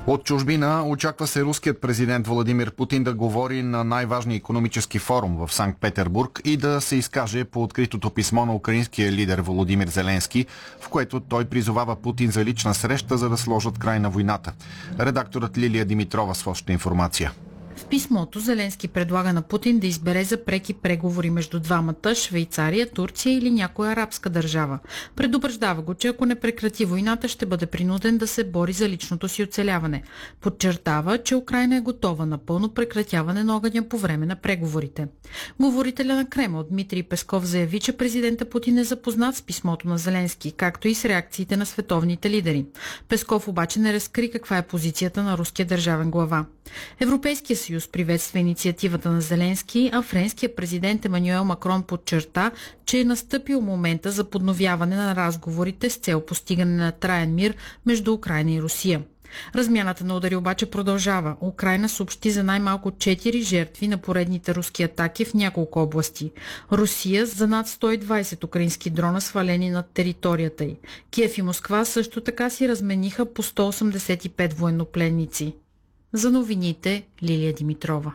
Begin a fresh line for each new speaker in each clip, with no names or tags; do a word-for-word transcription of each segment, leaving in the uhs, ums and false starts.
От чужбина очаква се руският президент Владимир Путин да говори на най-важния икономически форум в Санкт-Петербург и да се изкаже по откритото писмо на украинския лидер Володимир Зеленски, в което той призовава Путин за лична среща, за да сложат край на войната. Редакторът Лилия Димитрова с още информация.
В писмото Зеленски предлага на Путин да избере за преки преговори между двамата, Швейцария, Турция или някоя арабска държава. Предупреждава го, че ако не прекрати войната, ще бъде принуден да се бори за личното си оцеляване. Подчертава, че Украйна е готова на пълно прекратяване на огъня по време на преговорите. Говорителя на Кремъл Дмитрий Песков заяви, че президента Путин е запознат с писмото на Зеленски, както и с реакциите на световните лидери. Песков обаче не разкри каква е позицията на руския държавен глава. Европейския съюз приветства инициативата на Зеленски, а френският президент Емануел Макрон подчерта, че е настъпил момента за подновяване на разговорите с цел постигане на траен мир между Украйна и Русия. Размяната на удари обаче продължава. Украйна съобщи за най-малко четири жертви на поредните руски атаки в няколко области. Русия за над сто и двайсет украински дрона, свалени над територията й. Киев и Москва също така си размениха по сто осемдесет и пет военнопленници. За новините Лилия Димитрова.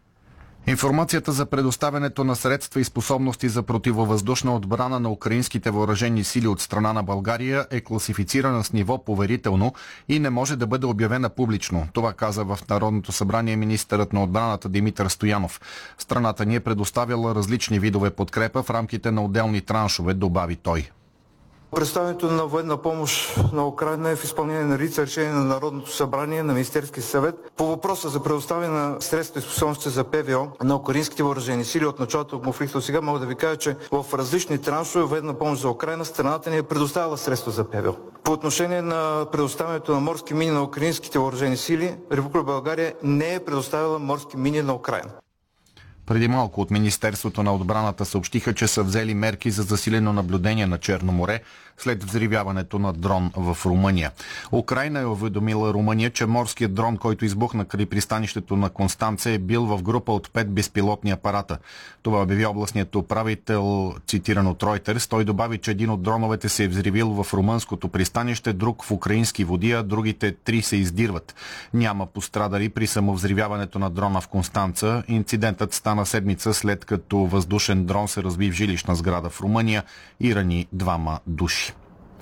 Информацията за предоставянето на средства и способности за противовъздушна отбрана на украинските въоръжени сили от страна на България е класифицирана с ниво поверително и не може да бъде обявена публично. Това каза в Народното събрание министърът на отбраната Димитър Стоянов. Страната ни е предоставяла различни видове подкрепа в рамките на отделни траншове, добави той.
Представянето на военна помощ на Украйна е в изпълнение на редица решение на Народното събрание, на Министерския съвет. По въпроса за предоставяне на средства и способности за ПВО на украинските въоръжени сили от началото на конфликта до сега, мога да ви кажа, че в различни траншове военна помощ за Украйна страната ни е предоставила средства за ПВО. По отношение на предоставянето на морски мини на украинските въоръжени сили, Република България не е предоставила морски мини на Украйна.
Преди малко от Министерството на отбраната съобщиха, че са взели мерки за засилено наблюдение на Черно море след взривяването на дрон в Румъния. Украйна е уведомила Румъния, че морският дрон, който избухна край пристанището на Констанца, е бил в група от пет безпилотни апарата. Това обяви областният управител, цитиран от Reuters. Той добави, че един от дроновете се е взривил в румънското пристанище, друг в украински води, а другите три се издирват. Няма пострадали при самовзривяването на дрона в Констанца. Инцидентът стана седмица след като въздушен дрон се разби в жилищна сграда в Румъния и рани двама души.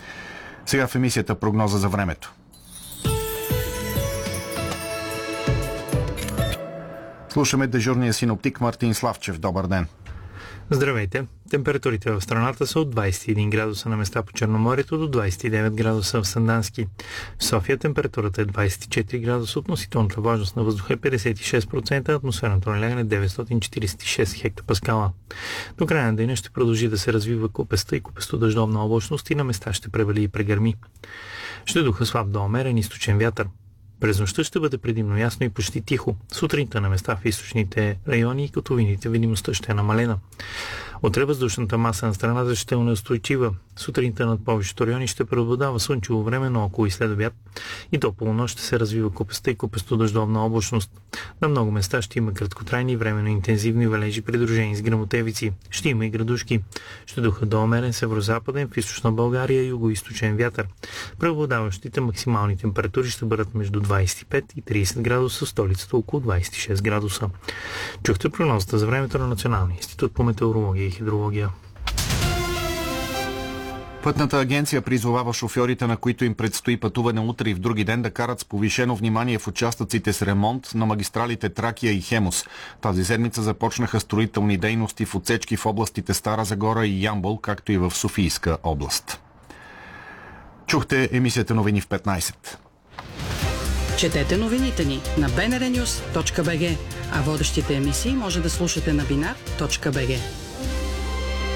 Сега в емисията прогноза за времето. Слушаме дежурния синоптик Мартин Славчев. Добър ден.
Здравейте! Температурите в страната са от двайсет и един градуса на места по Черноморието до двайсет и девет градуса в Сандански. В София температурата е двайсет и четири градуса, относителната влажност на въздуха е петдесет и шест процента, атмосферното налягане е деветстотин четирийсет и шест хектопаскала. До края на деня ще продължи да се развива купеста и купесто-дъждовна облачност и на места ще превали и прегърми. Ще духа слаб до умерен източен вятър. През нощта ще бъде предимно ясно и почти тихо. Сутринта на места в източните райони и котловините видимостта ще е намалена. Утре въздушната маса на страната ще е неустойчива. Сутринта над повечето райони ще преобладава слънчево време, но около и след обяд и до полунощ ще се развива купеста и купесто-дъждовна облачност. На много места ще има краткотрайни и временно интензивни валежи, придружени с гръмотевици. Ще има и градушки. Ще духа до умерен северозападен, в източна България и югоизточен вятър. Преобладаващите максимални температури ще бъдат между двайсет и пет и трийсет градуса, столицата около двайсет и шест градуса. Чухте прогнозата за времето на Националния институт по метеорология и хидрология.
Пътната агенция призовава шофьорите, на които им предстои пътуване утре и в други ден, да карат с повишено внимание в участъците с ремонт на магистралите Тракия и Хемус. Тази седмица започнаха строителни дейности в отсечки в областите Стара Загора и Ямбол, както и в Софийска област. Чухте емисията новини в петнайсет.
Четете новините ни на би ен ар нюз точка би джи, а водещите емисии може да слушате на бинар точка би джи.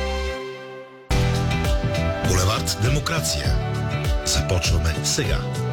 Булевард Демокрация. Започваме сега.